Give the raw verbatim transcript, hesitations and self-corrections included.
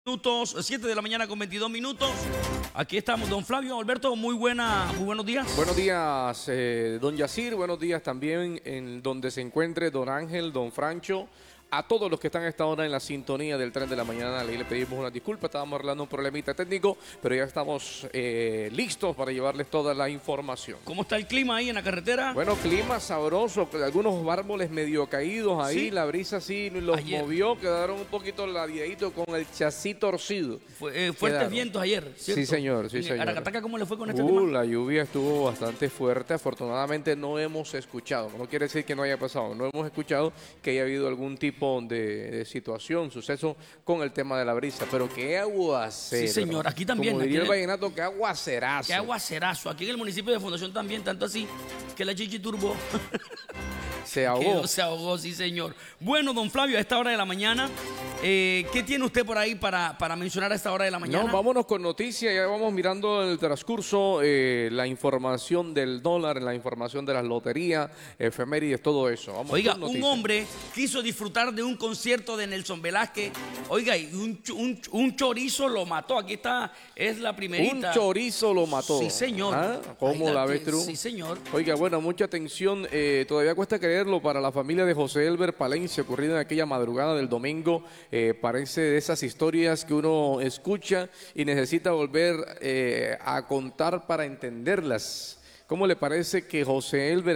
Minutos, siete de la mañana con veintidós minutos. Aquí estamos, don Flavio Alberto, muy buena, muy buenos días. Buenos días, eh, don Yacir, buenos días también en donde se encuentre don Ángel, don Francho. A todos los que están a esta hora en la sintonía del tren de la mañana, le pedimos una disculpa, estábamos arreglando un problemita técnico, pero ya estamos eh, listos para llevarles toda la información. ¿Cómo está el clima ahí en la carretera? Bueno, clima sabroso, algunos árboles medio caídos ahí, ¿sí? La brisa sí los ayer movió, quedaron un poquito ladeaditos con el chasis torcido. Fue, eh, fuertes quedaron. vientos ayer, ¿cierto? Sí, señor, sí, señor. Aracataca, ¿cómo le fue con este uh, tema? La lluvia estuvo bastante fuerte, afortunadamente no hemos escuchado, no quiere decir que no haya pasado, no hemos escuchado que haya habido algún tipo de, de situación, suceso con el tema de la brisa, pero qué aguacero. Sí, señor, aquí también. Como diría aquí el vallenato, qué aguacerazo. Qué aguacerazo. Aquí en el municipio de Fundación también, tanto así que la chichi turbó. Se ahogó. Quedó, se ahogó, sí, señor. Bueno, don Flavio, a esta hora de la mañana, eh, ¿qué tiene usted por ahí para, para mencionar a esta hora de la mañana? No, vámonos con noticias, ya vamos mirando en el transcurso eh, la información del dólar, la información de las loterías, efemérides, todo eso. Vamos. Oiga, un hombre quiso disfrutar de un concierto de Nelson Velázquez, oiga, y un, un, un chorizo lo mató. Aquí está, es la primerita. Un chorizo lo mató. Sí, señor. ¿Ah? ¿Cómo la, la ves tú? Sí, señor. Oiga, bueno, mucha atención, eh, todavía cuesta creerlo para la familia de José Elber Palencia, ocurrida en aquella madrugada del domingo. Eh, parece de esas historias que uno escucha y necesita volver eh, a contar para entenderlas. ¿Cómo le parece que José Elber